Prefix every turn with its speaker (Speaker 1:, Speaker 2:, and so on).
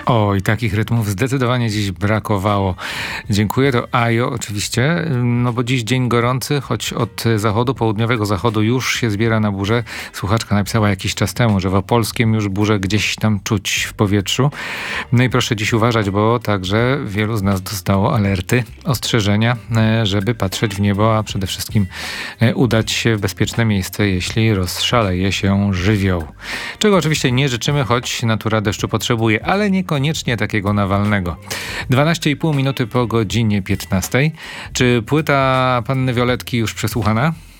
Speaker 1: Oj, takich rytmów zdecydowanie dziś brakowało. Dziękuję, to Ajo oczywiście, no bo dziś dzień gorący, choć od zachodu, południowego zachodu już się zbiera na burzę. Słuchaczka napisała jakiś czas temu, że w Opolskiem już burzę gdzieś tam czuć w powietrzu. No i proszę dziś uważać, bo także wielu z nas dostało alerty, ostrzeżenia, żeby patrzeć w niebo, a przede wszystkim udać się w bezpieczne miejsce, jeśli rozszaleje się żywioł. Czego oczywiście nie życzymy, choć natura deszczu potrzebuje, ale niekoniecznie takiego nawalnego. 12,5 minuty po godzinie 15. Czy płyta Panny Violetki już przesłuchana?